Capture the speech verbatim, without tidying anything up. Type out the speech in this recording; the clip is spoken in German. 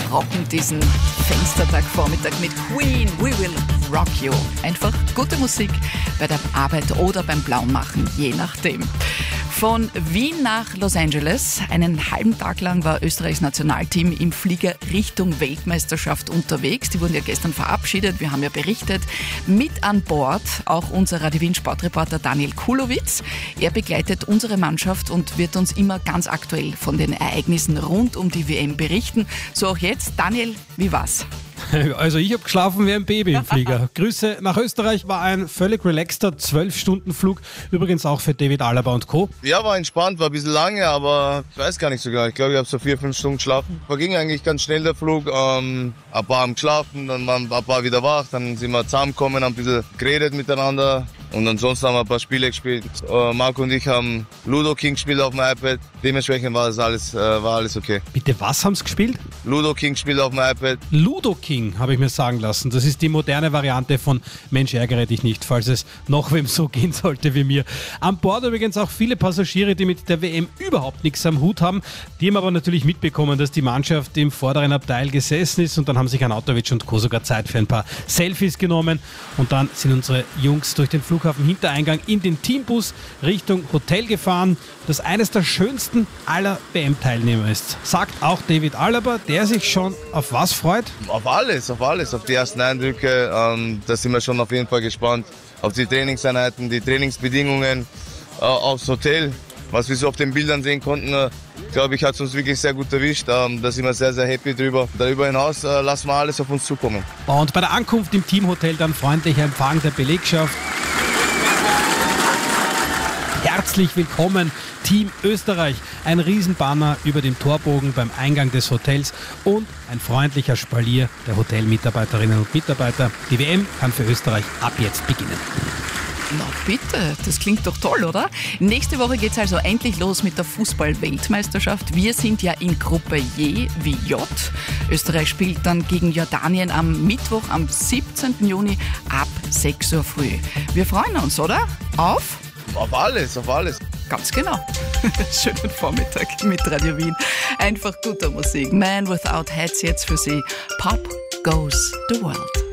rocken diesen Fenstertagvormittag mit Queen, We Will Rock You. Einfach gute Musik bei der Arbeit oder beim Blaumachen, je nachdem. Von Wien nach Los Angeles. Einen halben Tag lang war Österreichs Nationalteam im Flieger Richtung Weltmeisterschaft unterwegs. Die wurden ja gestern verabschiedet, wir haben ja berichtet. Mit an Bord auch unser Radio Wien Sportreporter Daniel Kulowitz. Er begleitet unsere Mannschaft und wird uns immer ganz aktuell von den Ereignissen rund um die W M berichten. So auch jetzt. Daniel, wie war's? Also ich habe geschlafen wie ein Baby im Flieger. Grüße nach Österreich, war ein völlig relaxter zwölf-Stunden-Flug. Übrigens auch für David Alaba und Co. Ja, war entspannt, war ein bisschen lange, aber ich weiß gar nicht sogar. Ich glaube, ich habe so vier, fünf Stunden geschlafen. Verging eigentlich ganz schnell der Flug. Ähm, ein paar haben geschlafen, dann waren ein paar wieder wach, dann sind wir zusammengekommen, haben ein bisschen geredet miteinander. Und ansonsten haben wir ein paar Spiele gespielt. Äh, Marco und ich haben Ludo King gespielt auf dem iPad. Dementsprechend war das alles, äh, war alles okay. Bitte, was haben sie gespielt? Ludo King gespielt auf dem iPad. Ludo King, habe ich mir sagen lassen. Das ist die moderne Variante von Mensch, ärgere dich nicht, falls es noch wem so gehen sollte wie mir. An Bord übrigens auch viele Passagiere, die mit der W M überhaupt nichts am Hut haben. Die haben aber natürlich mitbekommen, dass die Mannschaft im vorderen Abteil gesessen ist und dann haben sich Arnautovic und Co. sogar Zeit für ein paar Selfies genommen. Und dann sind unsere Jungs durch den Flughafen Hintereingang in den Teambus Richtung Hotel gefahren, das eines der schönsten aller W M-Teilnehmer ist. Sagt auch David Alaba, der sich schon auf was freut? Auf alles, auf alles, auf die ersten Eindrücke. Ähm, da sind wir schon auf jeden Fall gespannt. Auf die Trainingseinheiten, die Trainingsbedingungen, äh, aufs Hotel. Was wir so auf den Bildern sehen konnten, äh, glaube ich, hat es uns wirklich sehr gut erwischt. Ähm, da sind wir sehr, sehr happy drüber. Darüber hinaus äh, lassen wir alles auf uns zukommen. Und bei der Ankunft im Teamhotel dann freundlicher Empfang der Belegschaft. Herzlich willkommen, Team Österreich. Ein Riesenbanner über dem Torbogen beim Eingang des Hotels und ein freundlicher Spalier der Hotelmitarbeiterinnen und Mitarbeiter. Die W M kann für Österreich ab jetzt beginnen. Na bitte, das klingt doch toll, oder? Nächste Woche geht's also endlich los mit der Fußball-Weltmeisterschaft. Wir sind ja in Gruppe J wie J. Österreich spielt dann gegen Jordanien am Mittwoch, am siebzehnten Juni ab sechs Uhr früh. Wir freuen uns, oder? Auf? Auf alles, auf alles. Ganz genau. Schönen Vormittag mit Radio Wien. Einfach guter Musik. Man Without Hats jetzt für Sie. Pop Goes the World.